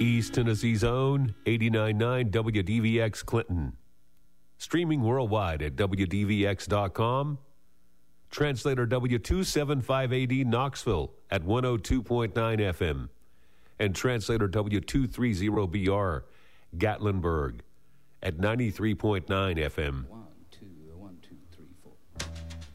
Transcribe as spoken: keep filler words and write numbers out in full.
East Tennessee's own eighty-nine point nine W D V X Clinton. Streaming worldwide at W D V X dot com. Translator W two seventy-five A D Knoxville at one oh two point nine F M. And translator W two thirty B R Gatlinburg at ninety-three point nine F M. Wow.